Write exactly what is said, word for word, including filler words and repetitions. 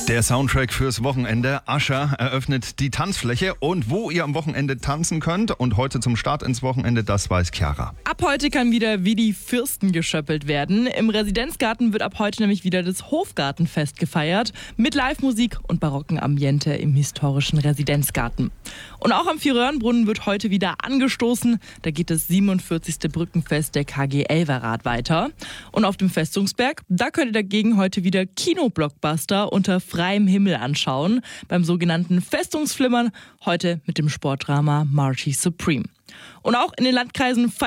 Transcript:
Der Soundtrack fürs Wochenende. Usher eröffnet die Tanzfläche und wo ihr am Wochenende tanzen könnt. Und heute zum Start ins Wochenende, das weiß Chiara. Ab heute kann wieder wie die Fürsten geschöppelt werden. Im Residenzgarten wird ab heute nämlich wieder das Hofgartenfest gefeiert. Mit Live-Musik und barocken Ambiente im historischen Residenzgarten. Und auch am Vierröhrenbrunnen wird heute wieder angestoßen. Da geht das siebenundvierzigste Brückenfest der K G Elverrat weiter. Und auf dem Festungsberg, da könnt ihr dagegen heute wieder Kino-Blockbuster unter freiem Himmel anschauen. Beim sogenannten Festungsflimmern, heute mit dem Sportdrama Marty Supreme. Und auch in den Landkreisen